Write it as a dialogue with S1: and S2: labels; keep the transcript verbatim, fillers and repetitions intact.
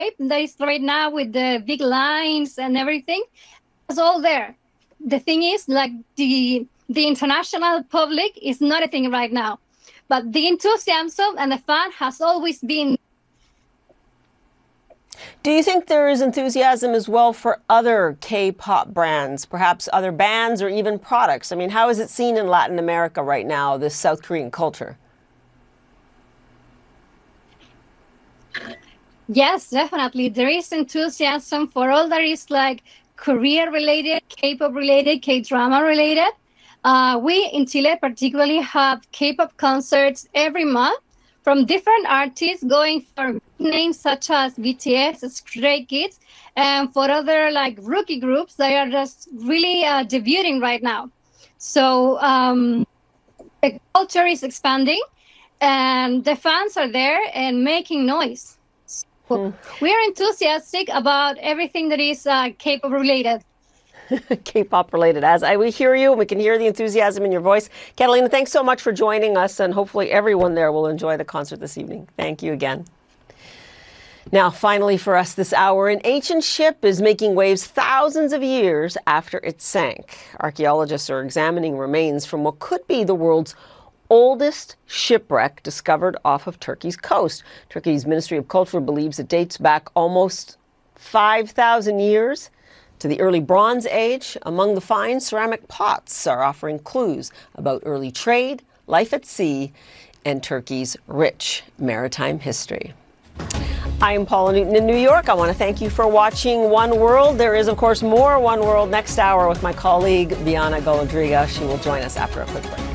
S1: that is right now with the big lines and everything. It's all there. The thing is, like the the international public is not a thing right now, but the enthusiasm and the fan has always been.
S2: Do you think there is enthusiasm as well for other K-pop brands, perhaps other bands or even products? I mean, how is it seen in Latin America right now, this South Korean culture?
S1: Yes, definitely. There is enthusiasm for all that is like Korea-related, K-pop related, K-drama related. Uh, we in Chile particularly have K-pop concerts every month from different artists, going for names such as B T S, Stray Kids, and for other like rookie groups that are just really uh, debuting right now. So um, the culture is expanding, and the fans are there and making noise. So mm. We are enthusiastic about everything that is uh, K-pop related.
S2: K-pop related. As I, we hear you, and we can hear the enthusiasm in your voice. Catalina, thanks so much for joining us, and hopefully everyone there will enjoy the concert this evening. Thank you again. Now, finally for us this hour, an ancient ship is making waves thousands of years after it sank. Archaeologists are examining remains from what could be the world's oldest shipwreck discovered off of Turkey's coast. Turkey's Ministry of Culture believes it dates back almost five thousand years to the early Bronze Age. Among the finds, ceramic pots are offering clues about early trade, life at sea, and Turkey's rich maritime history. I am Paula Newton in New York. I want to thank you for watching One World. There is, of course, more One World next hour with my colleague, Viana Golodriga. She will join us after a quick break.